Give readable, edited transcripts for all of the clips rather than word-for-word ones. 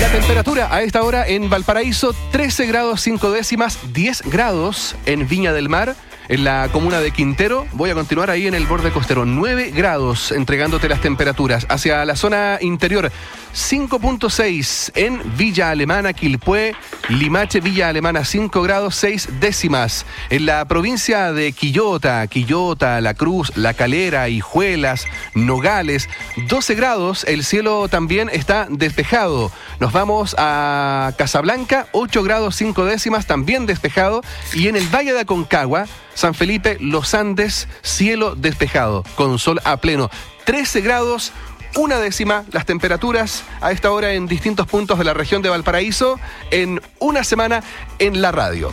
La temperatura a esta hora en Valparaíso, 13 grados 5 décimas, 10 grados en Viña del Mar. En la comuna de Quintero, voy a continuar ahí en el borde costero, 9 grados, entregándote las temperaturas. Hacia la zona interior, 5.6 en Villa Alemana, Quilpué, Limache, Villa Alemana, 5 grados 6 décimas. En la provincia de Quillota, La Cruz, La Calera, Hijuelas, Nogales, 12 grados, el cielo también está despejado. Nos vamos a Casablanca, 8 grados 5 décimas, también despejado. Y en el Valle de Aconcagua, San Felipe, Los Andes, cielo despejado, con sol a pleno. 13 grados, 1 décima, las temperaturas a esta hora en distintos puntos de la región de Valparaíso, en una semana en la radio.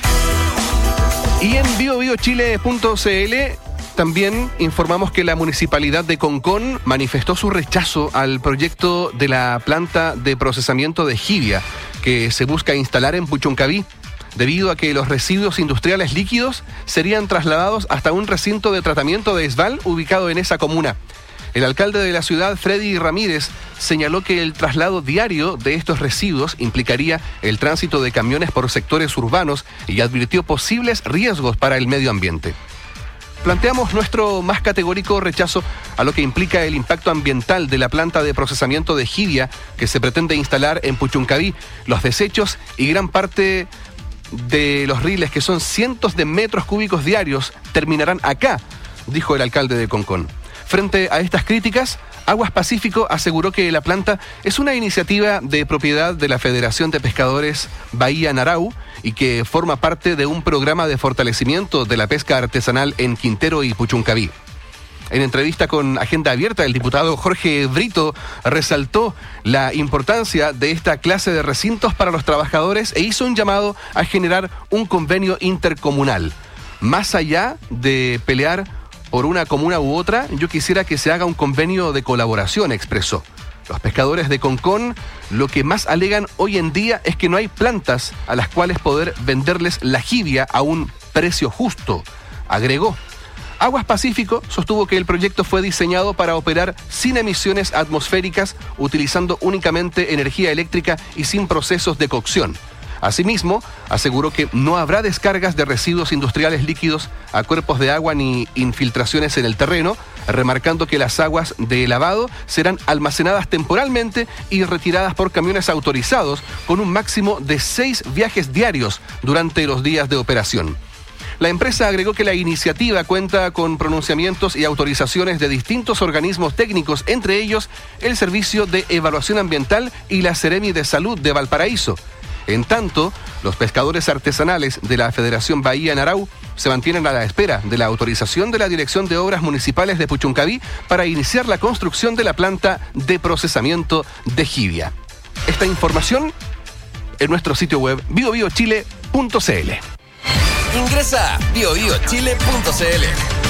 Y en biobiochile.cl también informamos que la municipalidad de Concón manifestó su rechazo al proyecto de la planta de procesamiento de jibia que se busca instalar en Puchuncaví, debido a que los residuos industriales líquidos serían trasladados hasta un recinto de tratamiento de Esval ubicado en esa comuna. El alcalde de la ciudad, Freddy Ramírez, señaló que el traslado diario de estos residuos implicaría el tránsito de camiones por sectores urbanos y advirtió posibles riesgos para el medio ambiente. Planteamos nuestro más categórico rechazo a lo que implica el impacto ambiental de la planta de procesamiento de jibia que se pretende instalar en Puchuncaví. Los desechos y gran parte de los riles, que son cientos de metros cúbicos diarios, terminarán acá, dijo el alcalde de Concón. Frente a estas críticas, Aguas Pacífico aseguró que la planta es una iniciativa de propiedad de la Federación de Pescadores Bahía Narau y que forma parte de un programa de fortalecimiento de la pesca artesanal en Quintero y Puchuncaví. En entrevista con Agenda Abierta, el diputado Jorge Brito resaltó la importancia de esta clase de recintos para los trabajadores e hizo un llamado a generar un convenio intercomunal. Más allá de pelear por una comuna u otra, yo quisiera que se haga un convenio de colaboración, expresó. Los pescadores de Concón lo que más alegan hoy en día es que no hay plantas a las cuales poder venderles la jibia a un precio justo, agregó. Aguas Pacífico sostuvo que el proyecto fue diseñado para operar sin emisiones atmosféricas, utilizando únicamente energía eléctrica y sin procesos de cocción. Asimismo, aseguró que no habrá descargas de residuos industriales líquidos a cuerpos de agua ni infiltraciones en el terreno, remarcando que las aguas de lavado serán almacenadas temporalmente y retiradas por camiones autorizados con un máximo de 6 viajes diarios durante los días de operación. La empresa agregó que la iniciativa cuenta con pronunciamientos y autorizaciones de distintos organismos técnicos, entre ellos el Servicio de Evaluación Ambiental y la Seremi de Salud de Valparaíso. En tanto, los pescadores artesanales de la Federación Bahía Narau se mantienen a la espera de la autorización de la Dirección de Obras Municipales de Puchuncaví para iniciar la construcción de la planta de procesamiento de jibia. Esta información en nuestro sitio web biobiochile.cl. Ingresa a biobiochile.cl.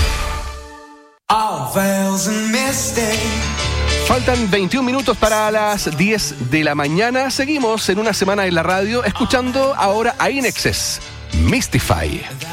Faltan 21 minutos para las 10 de la mañana. Seguimos en una semana en la radio escuchando ahora a Inexes, Mystify.